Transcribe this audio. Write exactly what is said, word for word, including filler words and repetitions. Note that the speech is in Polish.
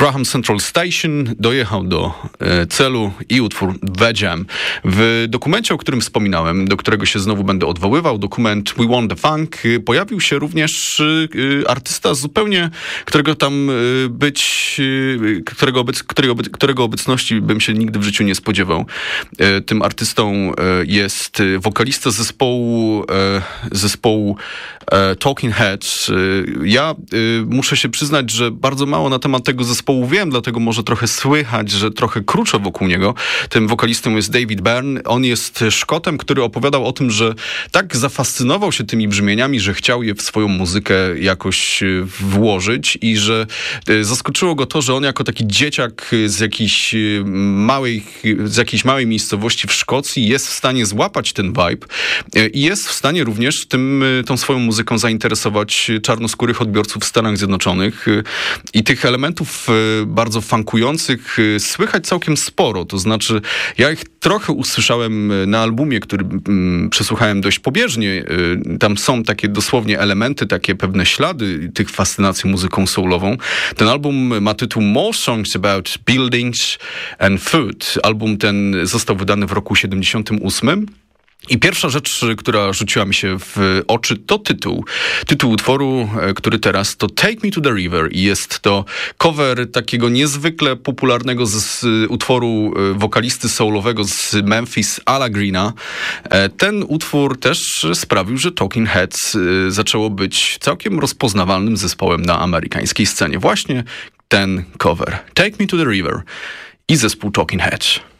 Graham Central Station dojechał do e, celu i utwór The Jam. W dokumencie, o którym wspominałem, do którego się znowu będę odwoływał, dokument We Want the Funk, pojawił się również e, artysta zupełnie, którego tam e, być, e, którego, obec, którego, którego obecności bym się nigdy w życiu nie spodziewał. E, tym artystą e, jest wokalista zespołu, e, zespołu e, Talking Heads. E, ja e, muszę się przyznać, że bardzo mało na temat tego zespołu wiem, dlatego może trochę słychać, że trochę kruczo wokół niego. Tym wokalistą jest David Byrne. On jest Szkotem, który opowiadał o tym, że tak zafascynował się tymi brzmieniami, że chciał je w swoją muzykę jakoś włożyć i że zaskoczyło go to, że on jako taki dzieciak z jakiejś małej, z jakiejś małej miejscowości w Szkocji jest w stanie złapać ten vibe i jest w stanie również tym, tą swoją muzyką zainteresować czarnoskórych odbiorców w Stanach Zjednoczonych. I tych elementów bardzo funkujących słychać całkiem sporo. To znaczy, ja ich trochę usłyszałem na albumie, który mm, przesłuchałem dość pobieżnie. Tam są takie dosłownie elementy, takie pewne ślady tych fascynacji muzyką soulową. Ten album ma tytuł More Songs About Buildings and Food. Album ten został wydany w roku siedemdziesiątym ósmym. I pierwsza rzecz, która rzuciła mi się w oczy, to tytuł. Tytuł utworu, który teraz to Take Me to the River i jest to cover takiego niezwykle popularnego z, z utworu wokalisty soulowego z Memphis, Ala Greena. Ten utwór też sprawił, że Talking Heads zaczęło być całkiem rozpoznawalnym zespołem na amerykańskiej scenie. Właśnie ten cover. Take Me to the River i zespół Talking Heads.